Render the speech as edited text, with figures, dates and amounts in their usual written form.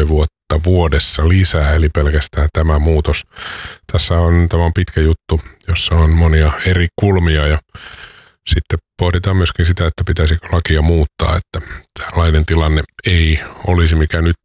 ajovuotta vuodessa lisää, eli pelkästään tämä muutos. Tämä on pitkä juttu, jossa on monia eri kulmia ja sitten pohditaan myöskin sitä, että pitäisikö lakia muuttaa, että tällainen tilanne ei olisi, mikä nyt